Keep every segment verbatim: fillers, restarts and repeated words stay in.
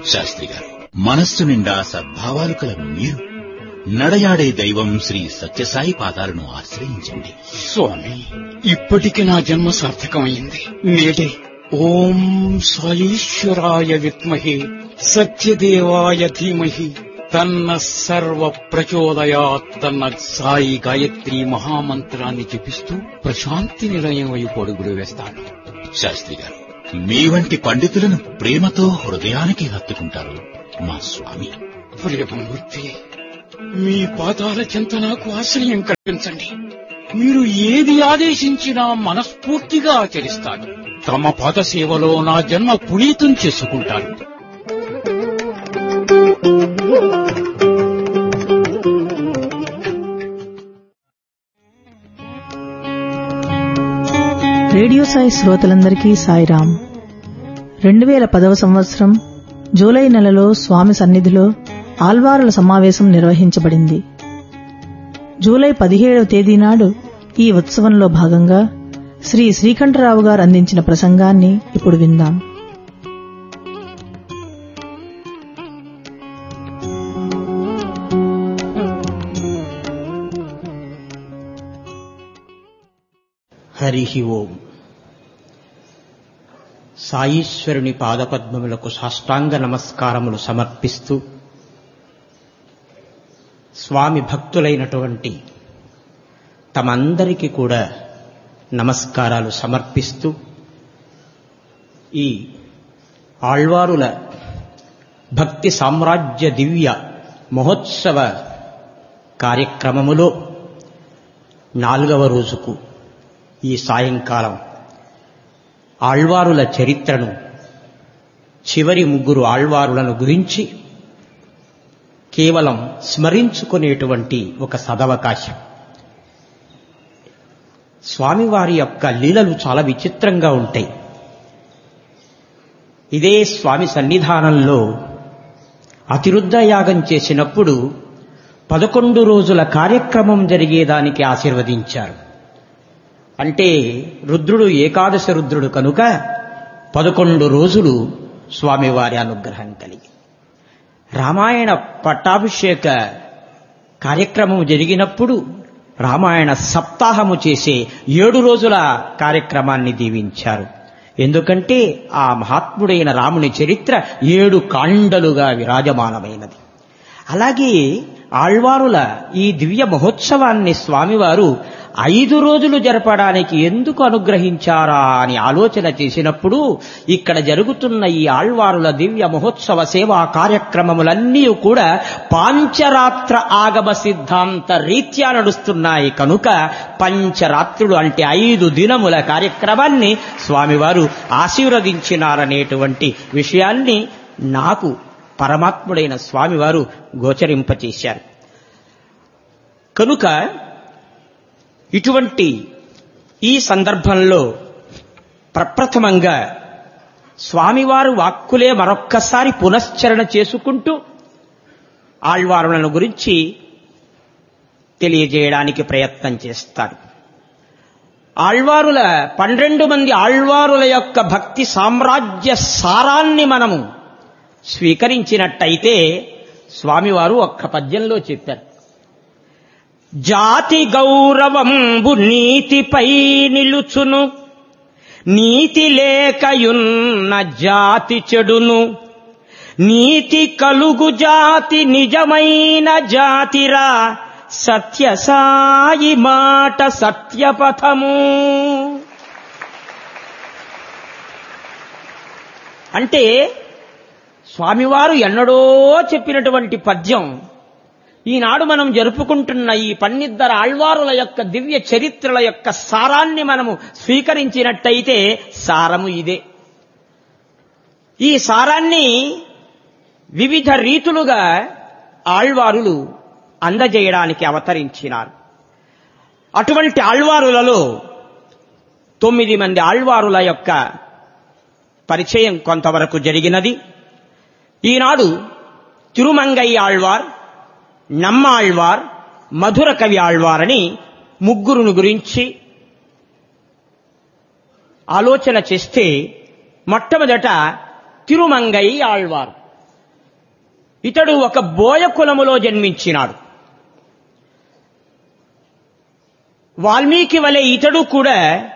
శాస్త్రి గారు, మనస్సు నిండా సద్భావాలు కల మీరు నడయాడే దైవం శ్రీ సత్యసాయి పాదాలను ఆశ్రయించండి. స్వామి, ఇప్పటికి నా జన్మ సార్థకమైంది. నేడే ఓం సాయీశ్వరాయ విద్మహే సత్యదేవాయ ధీమహి తన్న సర్వ ప్రచోదయాత్ తన్న సాయి గాయత్రి మహామంత్రాన్ని జపిస్తూ ప్రశాంతి నిలయం వైపు అడుగులు వేస్తాను. శాస్త్రి గారు, మీ వంటి పండితులను ప్రేమతో హృదయానికి హత్తుకుంటారు మా స్వామి. ప్రియమూర్తి, మీ పాదాల చెంత నాకు ఆశ్రయం కల్పించండి. మీరు ఏది ఆదేశించినా మనస్ఫూర్తిగా ఆచరిస్తాను. తమ పాద సేవలో నా జన్మ పునీతం చేసుకుంటాను. రేడియో సాయి శ్రోతలందరికీ సాయిరాం. రెండు వేల పదవ సంవత్సరం జూలై నెలలో స్వామి సన్నిధిలో ఆల్వారుల సమావేశం నిర్వహించబడింది. జూలై పదిహేడవ తేదీ నాడు ఈ ఉత్సవంలో భాగంగా శ్రీ శ్రీకంఠరావు గారు అందించిన ప్రసంగాన్ని ఇప్పుడు విందాం. హరి ఓం. సాయీశ్వరుని పాదపద్మములకు సాష్టాంగ నమస్కారములు సమర్పిస్తూ, స్వామి భక్తులైనటువంటి తమందరికీ కూడా నమస్కారాలు సమర్పిస్తూ, ఈ ఆళ్వారుల భక్తి సామ్రాజ్య దివ్య మహోత్సవ కార్యక్రమములో నాలుగవ రోజుకు ఈ సాయంకాలం ఆళ్వారుల చరిత్రను, చివరి ముగ్గురు ఆళ్వారులను గురించి కేవలం స్మరించుకునేటువంటి ఒక సదవకాశం. స్వామివారి యొక్క లీలలు చాలా విచిత్రంగా ఉంటాయి. ఇదే స్వామి సన్నిధానంలో అతిరుద్ర యాగం చేసినప్పుడు పదకొండు రోజుల కార్యక్రమం జరిగేదానికి ఆశీర్వదించారు. అంటే రుద్రుడు ఏకాదశ రుద్రుడు కనుక పదకొండు రోజులు స్వామివారి అనుగ్రహం కలిగి, రామాయణ పట్టాభిషేక కార్యక్రమం జరిగినప్పుడు రామాయణ సప్తాహము చేసే ఏడు రోజుల కార్యక్రమాన్ని దీవించారు. ఎందుకంటే ఆ మహాత్ముడైన రాముని చరిత్ర ఏడు కాండలుగా విరాజమానమైనది. అలాగే ఆళ్వారుల ఈ దివ్య మహోత్సవాన్ని స్వామివారు ఐదు రోజులు జరపడానికి ఎందుకు అనుగ్రహించారా అని ఆలోచన చేసినప్పుడు, ఇక్కడ జరుగుతున్న ఈ ఆళ్వారుల దివ్య మహోత్సవ సేవా కార్యక్రమములన్నీ కూడా పాంచరాత్ర ఆగమ సిద్ధాంత రీత్యా నడుస్తున్నాయి కనుక పంచరాత్రులు అంటే ఐదు దినముల కార్యక్రమాన్ని స్వామివారు ఆశీర్వదించినారనేటువంటి విషయాన్ని నాకు పరమాత్ముడైన స్వామివారు గోచరింపచేశారు. కనుక ఇటువంటి ఈ సందర్భంలో ప్రప్రథమంగా స్వామివారు వాక్కులే మరొక్కసారి పునశ్చరణ చేసుకుంటూ ఆళ్వారులను గురించి తెలియజేయడానికి ప్రయత్నం చేస్తారు. ఆళ్వారుల పన్నెండు మంది ఆళ్వారుల యొక్క భక్తి సామ్రాజ్య సారాన్ని మనము స్వీకరించినట్టయితే స్వామివారు ఒక్క పద్యంలో చెప్పారు. జాతి గౌరవంబు నీతిపై నిలుచును, నీతి లేకయున్న జాతి చెడును, నీతి కలుగు జాతి నిజమైన జాతిరా, సత్యసాయి మాట సత్యపథము. అంటే స్వామివారు ఎన్నడో చెప్పినటువంటి పద్యం ఈనాడు మనం జరుపుకుంటున్న ఈ పన్నిద్దరు ఆళ్వారుల యొక్క దివ్య చరిత్రల యొక్క సారాన్ని మనము స్వీకరించినట్టయితే సారము ఇదే. ఈ సారాన్ని వివిధ రీతులుగా ఆళ్వారులు అందజేయడానికి అవతరించినారు. అటువంటి ఆళ్వారులలో తొమ్మిది మంది ఆళ్వారుల యొక్క పరిచయం కొంతవరకు జరిగినది. ఈనాడు తిరుమంగై ఆళ్వార్, నమ్మాళ్వార్, మధుర కవి ఆళ్వార్ అని ముగ్గురును గురించి ఆలోచన చేస్తే, మొట్టమొదట తిరుమంగై ఆళ్వార్. ఇతడు ఒక బోయ కులములో జన్మించినాడు. వాల్మీకి వలె ఇతడు కూడా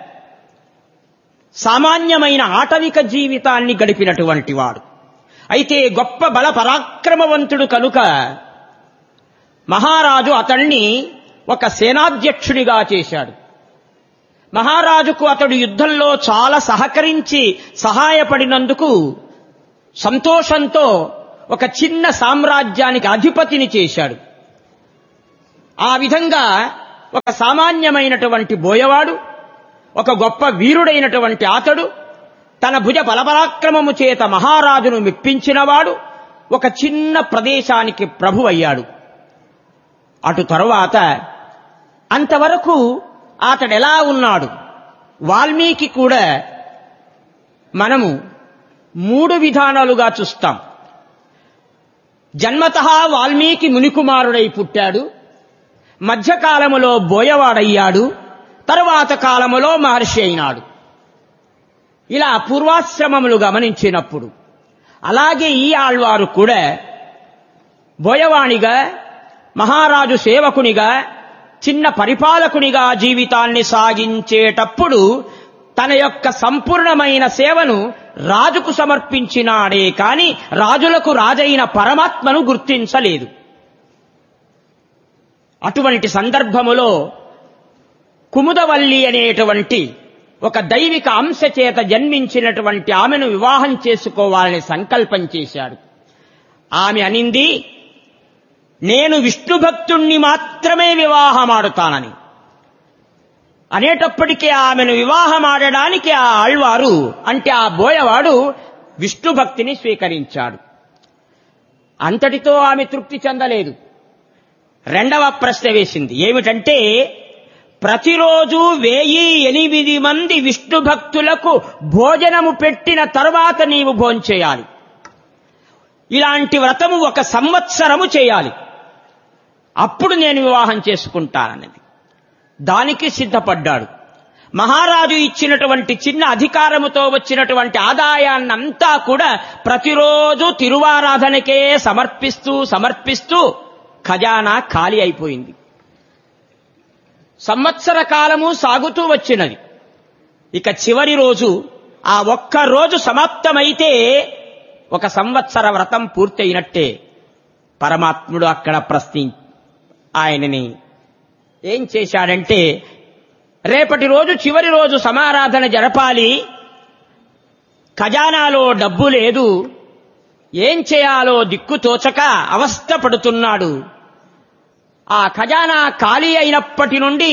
సామాన్యమైన ఆటవిక జీవితాన్ని గడిపినటువంటి వాడు. అయితే గొప్ప బల పరాక్రమవంతుడు కనుక మహారాజు అతణ్ణి ఒక సేనాధ్యక్షుడిగా చేశాడు. మహారాజుకు అతడు యుద్ధంలో చాలా సహకరించి సహాయపడినందుకు సంతోషంతో ఒక చిన్న సామ్రాజ్యానికి అధిపతిని చేశాడు. ఆ విధంగా ఒక సామాన్యమైనటువంటి బోయవాడు, ఒక గొప్ప వీరుడైనటువంటి అతడు తన భుజ బలపరాక్రమము చేత మహారాజును మెప్పించినవాడు ఒక చిన్న ప్రదేశానికి ప్రభువయ్యాడు. అటు తరువాత అంతవరకు అతడెలా ఉన్నాడు? వాల్మీకి కూడా మనము మూడు విధానాలుగా చూస్తాం. జన్మతః వాల్మీకి మునికుమారుడై పుట్టాడు, మధ్యకాలములో బోయవాడయ్యాడు, తరువాత కాలములో మహర్షి అయినాడు. ఇలా పూర్వాశ్రమములు గమనించినప్పుడు అలాగే ఈ ఆళ్వారు కూడా బోయవాణిగా, మహారాజు సేవకునిగా, చిన్న పరిపాలకునిగా జీవితాన్ని సాగించేటప్పుడు తన యొక్క సంపూర్ణమైన సేవను రాజుకు సమర్పించినాడే కాని రాజులకు రాజైన పరమాత్మను గుర్తించలేదు. అటువంటి సందర్భములో కుముదవల్లి అనేటువంటి ఒక దైవిక అంశ చేత జన్మించినటువంటి ఆమెను వివాహం చేసుకోవాలని సంకల్పం చేశాడు. ఆమె అనింది, నేను విష్ణు భక్తుణ్ణి మాత్రమే వివాహమాడుతానని. అనేటప్పటికీ ఆమెను వివాహమాడడానికి ఆ ఆళ్వారు అంటే ఆ బోయవాడు విష్ణు భక్తిని స్వీకరించాడు. అంతటితో ఆమె తృప్తి చెందలేదు. రెండవ ప్రశ్న వేసింది. ఏమిటంటే, ప్రతిరోజు వెయ్యి ఎనిమిది మంది విష్ణు భక్తులకు భోజనము పెట్టిన తరువాత నీవు భోంచేయాలి. ఇలాంటి వ్రతము ఒక సంవత్సరము చేయాలి. అప్పుడు నేను వివాహం చేసుకుంటానన్నది. దానికి సిద్ధపడ్డాడు. మహారాజు ఇచ్చినటువంటి చిన్న అధికారముతో వచ్చినటువంటి ఆదాయాన్నంతా కూడా ప్రతిరోజు తిరువారాధనకే సమర్పిస్తూ సమర్పిస్తూ ఖజానా ఖాళీ అయిపోయింది. సంవత్సర కాలము సాగుతూ వచ్చినది. ఇక చివరి రోజు ఆ ఒక్క రోజు సమాప్తమైతే ఒక సంవత్సర వ్రతం పూర్తయినట్టే. పరమాత్ముడు అక్కడ ప్రశ్ని ఆయనని ఏం చేశాడంటే, రేపటి రోజు చివరి రోజు సమారాధన జరపాలి, ఖజానాలో డబ్బు లేదు, ఏం చేయాలో దిక్కు తోచక అవస్థ పడుతున్నాడు. ఆ ఖజానా ఖాళీ అయినప్పటి నుండి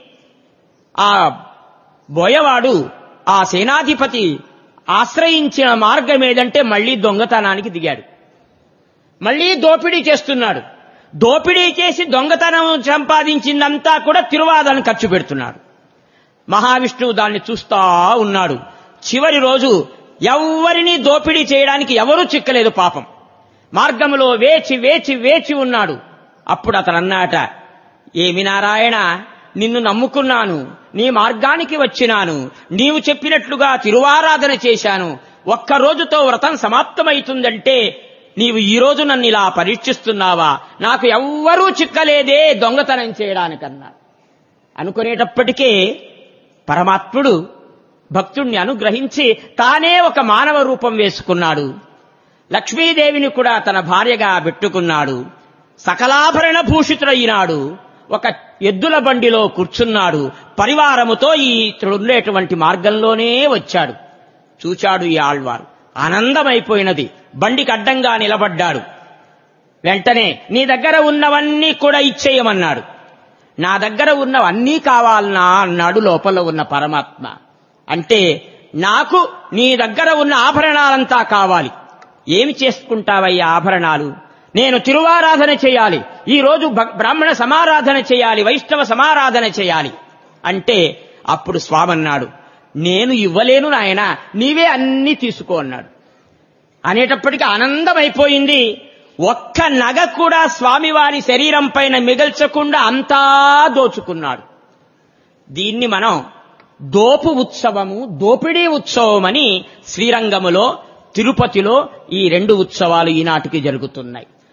ఆ బోయవాడు ఆ సేనాధిపతి ఆశ్రయించిన మార్గం ఏదంటే మళ్లీ దొంగతనానికి దిగాడు. మళ్లీ దోపిడీ చేస్తున్నాడు. దోపిడీ చేసి దొంగతనం సంపాదించిందంతా కూడా తిరువాదను ఖర్చు పెడుతున్నాడు. మహావిష్ణువు దాన్ని చూస్తా ఉన్నాడు. చివరి రోజు ఎవ్వరినీ దోపిడీ చేయడానికి ఎవరూ చిక్కలేదు పాపం. మార్గంలో వేచి వేచి వేచి ఉన్నాడు. అప్పుడు అతను అన్నాట, ఏమి నారాయణ, నిన్ను నమ్ముకున్నాను, నీ మార్గానికి వచ్చినాను, నీవు చెప్పినట్లుగా తిరువారాధన చేశాను, ఒక్క రోజుతో వ్రతం సమాప్తమైతుందంటే నీవు ఈ రోజు నన్ను ఇలా పరీక్షిస్తున్నావా? నాకు ఎవ్వరూ చిక్కలేదే దొంగతనం చేయడానికన్నా. అనుకునేటప్పటికే పరమాత్ముడు భక్తుణ్ణి అనుగ్రహించి తానే ఒక మానవ రూపం వేసుకున్నాడు. లక్ష్మీదేవిని కూడా తన భార్యగా పెట్టుకున్నాడు. సకలాభరణ భూషితుడైనాడు. ఒక ఎద్దుల బండిలో కూర్చున్నాడు. పరివారముతో ఈ ఉండేటువంటి మార్గంలోనే వచ్చాడు. చూచాడు ఈ ఆళ్వారు. ఆనందమైపోయినది. బండికి అడ్డంగా నిలబడ్డాడు. వెంటనే నీ దగ్గర ఉన్నవన్నీ కూడా ఇచ్చేయమన్నాడు. నా దగ్గర ఉన్నవన్నీ కావాలనా అన్నాడు లోపల ఉన్న పరమాత్మ. అంటే నాకు నీ దగ్గర ఉన్న ఆభరణాలంతా కావాలి. ఏమి చేసుకుంటావయ్యా ఆభరణాలు? నేను తిరువారాధన చేయాలి, ఈ రోజు బ్రాహ్మణ సమారాధన చేయాలి, వైష్ణవ సమారాధన చేయాలి అంటే అప్పుడు స్వామన్నాడు, నేను ఇవ్వలేను నాయన, నీవే అన్నీ తీసుకో అన్నాడు. అనేటప్పటికీ ఆనందమైపోయింది. ఒక్క నగ కూడా స్వామివారి శరీరం పైన మిగల్చకుండా అంతా దోచుకున్నాడు. దీన్ని మనం దోపు ఉత్సవము, దోపిడీ ఉత్సవం అని శ్రీరంగములో, తిరుపతిలో ఈ రెండు ఉత్సవాలు ఈనాటికి జరుగుతున్నాయి.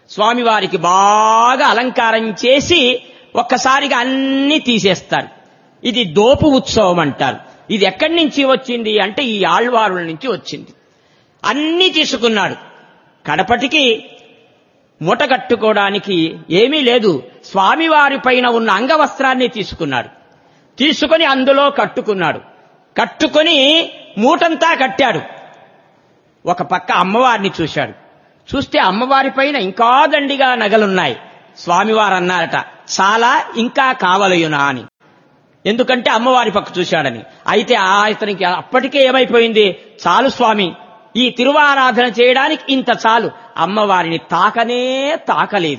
స్వామివారికి బాగా అలంకారం చేసి ఒక్కసారిగా అన్ని తీసేస్తారు. ఇది దోపు ఉత్సవం అంటారు. ఇది ఎక్కడి నుంచి వచ్చింది అంటే ఈ ఆళ్వారుల నుంచి వచ్చింది. అన్ని తీసుకున్నాడు. కడపటికి మూట కట్టుకోవడానికి ఏమీ లేదు. స్వామివారి పైన ఉన్న అంగవస్త్రాన్ని తీసుకున్నాడు. తీసుకుని అందులో కట్టుకున్నాడు. కట్టుకొని మూటంతా కట్టాడు. ఒక పక్క అమ్మవారిని చూశాడు. చూస్తే అమ్మవారి పైన ఇంకా దండిగా నగలున్నాయి. స్వామివారు అన్నారట, చాలా ఇంకా కావలయునా అని. ఎందుకంటే అమ్మవారి పక్క చూశాడని. అయితే ఆ ఇతనికి అప్పటికే ఏమైపోయింది, చాలు స్వామి, ఈ తిరువారాధన చేయడానికి ఇంత చాలు. అమ్మవారిని తాకనే తాకలేదు.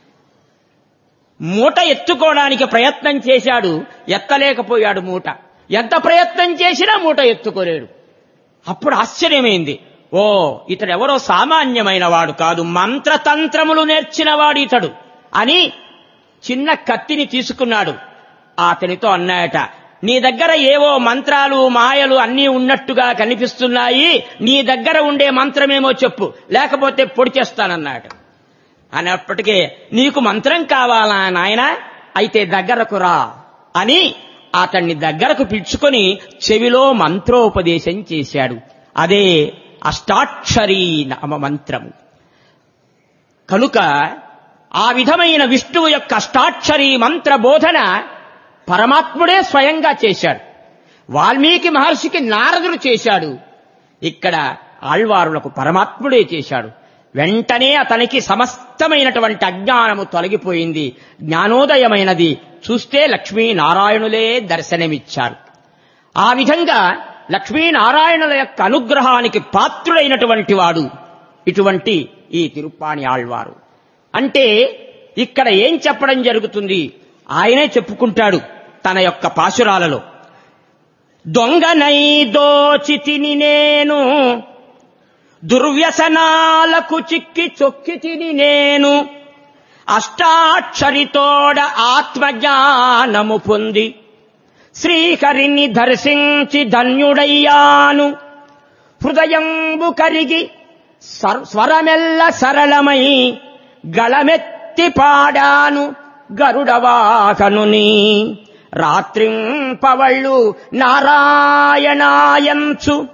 మూట ఎత్తుకోవడానికి ప్రయత్నం చేశాడు, ఎత్తలేకపోయాడు మూట. ఎంత ప్రయత్నం చేసినా మూట ఎత్తుకోలేడు. అప్పుడు ఆశ్చర్యమైంది, ఓ ఇతడెవరో సామాన్యమైన వాడు కాదు, మంత్రతంత్రములు నేర్చినవాడు ఇతడు అని చిన్న కత్తిని తీసుకున్నాడు. అతనితో అన్నాయట, నీ దగ్గర ఏవో మంత్రాలు మాయలు అన్నీ ఉన్నట్టుగా కనిపిస్తున్నాయి, నీ దగ్గర ఉండే మంత్రమేమో చెప్పు, లేకపోతే పొడి చేస్తానన్నాడు. అన్నప్పటికీ, నీకు మంత్రం కావాలా నాయనా, అయితే దగ్గరకు రా అని అతన్ని దగ్గరకు పిలుచుకొని చెవిలో మంత్రోపదేశం చేశాడు. అదే అష్టాక్షరీ నామ మంత్రము. కనుక ఆ విధమైన విష్ణువు యొక్క అష్టాక్షరీ మంత్ర బోధన పరమాత్ముడే స్వయంగా చేశాడు. వాల్మీకి మహర్షికి నారదుడు చేశాడు. ఇక్కడ ఆళ్వారులకు పరమాత్ముడే చేశాడు. వెంటనే అతనికి సమస్తమైనటువంటి అజ్ఞానము తొలగిపోయింది, జ్ఞానోదయమైనది. చూస్తే లక్ష్మీనారాయణులే దర్శనమిచ్చారు. ఆ విధంగా లక్ష్మీనారాయణుల యొక్క అనుగ్రహానికి పాత్రుడైనటువంటి వాడు ఇటువంటి ఈ తిరుప్పాణి ఆళ్వారు. అంటే ఇక్కడ ఏం చెప్పడం జరుగుతుంది, ఆయనే చెప్పుకుంటాడు తన యొక్క పాశురాలలో. దొంగనై దోచితిని నేను, దుర్వ్యసనాలకు చిక్కి చొక్కితిని నేను, అష్టాక్షరితోడ ఆత్మజ్ఞానము పొంది శ్రీహరిని దర్శించి ధన్యుడయ్యాను. హృదయంబు కరిగి స్వరమెల్ల సరళమై గళమెత్తి పాడాను గరుడవాకనుని. రాత్రింపవళ్ళు నారాయణాయంచు